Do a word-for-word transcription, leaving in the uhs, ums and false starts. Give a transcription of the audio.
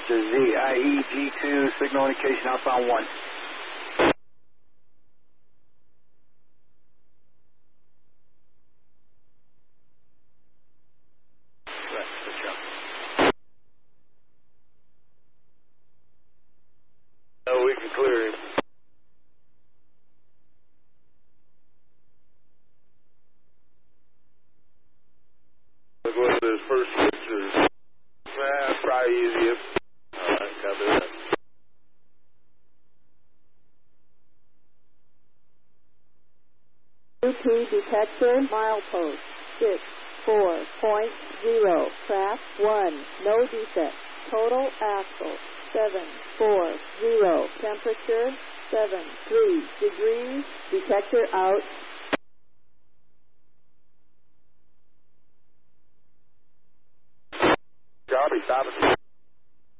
Roger, Z I E G two, signal indication outbound one. No, we can clear him. Look what his first picture. Nah, probably easiest. Alright, copy that. U P detector, milepost six four point zero, craft one, no defect, total axle seven four zero, temperature seven three degrees, detector out. Copy, stop it.